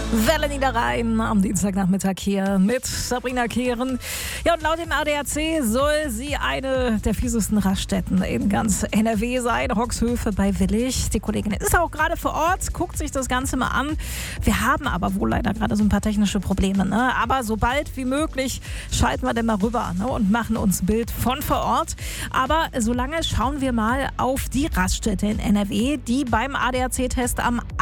Welle Niederrhein am Dienstagnachmittag hier mit Sabrina Kehren. Ja, und laut dem ADAC soll sie eine der fiesesten Raststätten in ganz NRW sein. Hoxhöfe bei Willich. Die Kollegin ist auch gerade vor Ort, guckt sich das Ganze mal an. Wir haben aber wohl leider gerade so ein paar technische Probleme. Ne? Aber so bald wie möglich schalten wir dann mal rüber, ne? Und machen uns ein Bild von vor Ort. Aber solange schauen wir mal auf die Raststätte in NRW, die beim ADAC-Test am